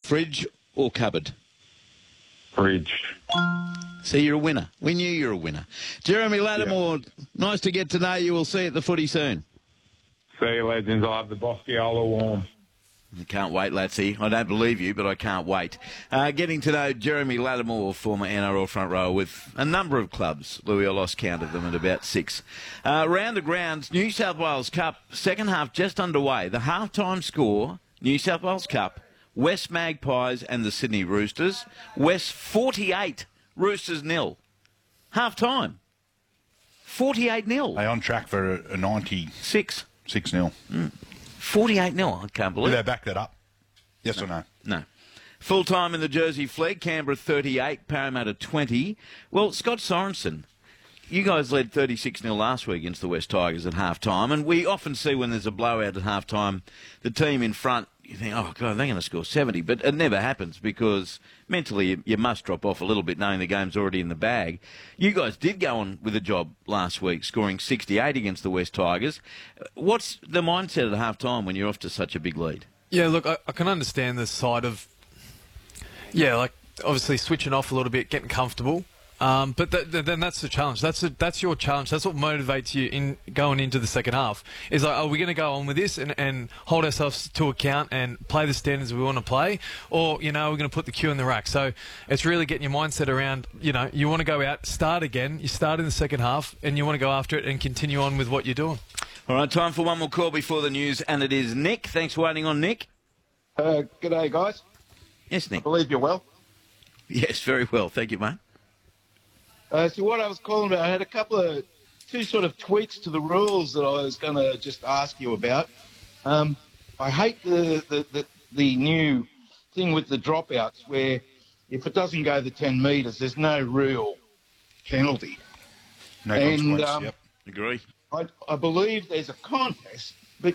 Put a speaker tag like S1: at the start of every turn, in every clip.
S1: Fridge or cupboard?
S2: Fridge.
S1: See, you're a winner. We knew you were a winner. Jeremy Lattimore, nice to get to know you. We'll see you at the footy soon.
S2: See you, legends. I'll have the Bosciola warm.
S1: I can't wait, Latsy. I don't believe you, but I can't wait. Getting to know Jeremy Lattimore, former NRL front rower with a number of clubs. Louis, I lost count of them at about 6. Round the grounds, New South Wales Cup, second half just underway. The half-time score, New South Wales Cup, West Magpies and the Sydney Roosters. West 48, Roosters 0. Half-time, 48-0.
S3: They're on track for a 96-0.
S1: 48-0, I can't believe it.
S3: Do they back that up? Yes or no?
S1: No. Full time in the Jersey Flegg, Canberra 38, Parramatta 20. Well, Scott Sorensen, you guys led 36-0 last week against the West Tigers at half-time, and we often see when there's a blowout at half-time, the team in front, you think, oh, God, they're going to score 70, but it never happens because mentally you must drop off a little bit knowing the game's already in the bag. You guys did go on with a job last week, scoring 68 against the West Tigers. What's the mindset at half-time when you're off to such a big lead?
S4: Yeah, look, I can understand the side of, like obviously switching off a little bit, getting comfortable. But then that's the challenge. That's your challenge. That's what motivates you in going into the second half. Is like, are we going to go on with this and hold ourselves to account and play the standards we want to play, or we're going to put the cue in the rack? So it's really getting your mindset around. You want to go out, start again. You start in the second half, and you want to go after it and continue on with what you're doing.
S1: All right, time for one more call before the news, and it is Nick. Thanks for waiting on, Nick.
S5: G'day, guys.
S1: Yes, Nick.
S5: I believe you're well.
S1: Yes, very well. Thank you, mate.
S5: So what I was calling about, I had two sort of tweaks to the rules that I was going to just ask you about. I hate the new thing with the dropouts where if it doesn't go the 10 metres, there's no real penalty.
S3: No consequence, yep.
S1: Agree.
S5: I believe there's a contest, but,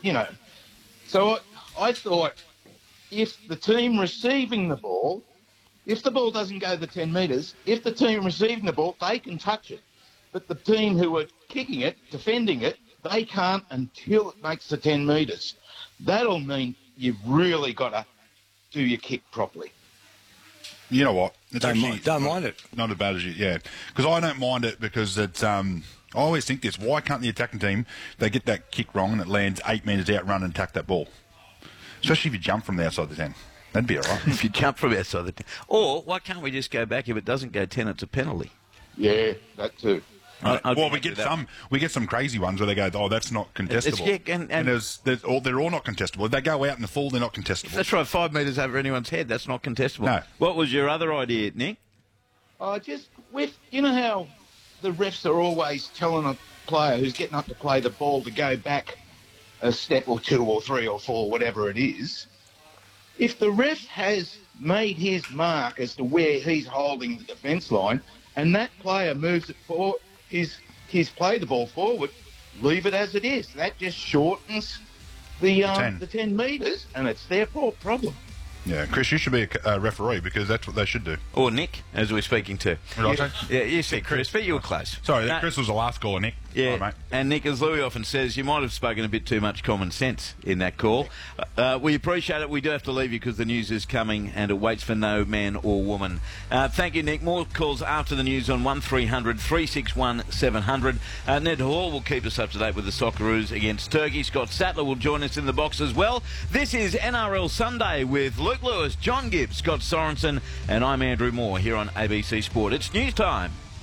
S5: so I thought if the team receiving the ball, if the ball doesn't go the 10 metres, if the team receiving the ball, they can touch it. But the team who are kicking it, defending it, they can't until it makes the 10 metres. That'll mean you've really got to do your kick properly.
S3: You know what? It's
S6: don't mind it.
S3: Not as bad as you, yeah. Because I don't mind it because it's... I always think this. Why can't the attacking team, they get that kick wrong and it lands 8 metres out, run and attack that ball? Especially if you jump from the outside the 10. That'd be all right.
S1: If you jump from outside the 10. Or why can't we just go back? If it doesn't go 10, it's a penalty.
S5: Yeah, that too.
S3: Well, we get some crazy ones where they go, oh, that's not contestable. And they're all not contestable. If they go out in the full, they're not contestable.
S1: That's right, 5 metres over anyone's head. That's not contestable.
S3: No.
S1: What was your other idea, Nick?
S5: Just with, how the refs are always telling a player who's getting up to play the ball to go back a step or 2 or 3 or 4, whatever it is. If the ref has made his mark as to where he's holding the defence line and that player moves it forward, he's played the ball forward, leave it as it is. That just shortens the 10 metres and it's their problem.
S3: Yeah, Chris, you should be a referee because that's what they should do.
S1: Or Nick, as we're speaking to. Yeah, you said Chris, but you were close.
S3: Sorry, Chris was the last caller, Nick.
S1: Yeah,
S3: right, mate.
S1: And Nick, as Louis often says, you might have spoken a bit too much common sense in that call. We appreciate it. We do have to leave you because the news is coming and it waits for no man or woman. Thank you, Nick. More calls after the news on 1300 361 700. Ned Hall will keep us up to date with the Socceroos against Turkey. Scott Sattler will join us in the box as well. This is NRL Sunday with Luke Lewis, John Gibbs, Scott Sorensen, and I'm Andrew Moore here on ABC Sport. It's news time.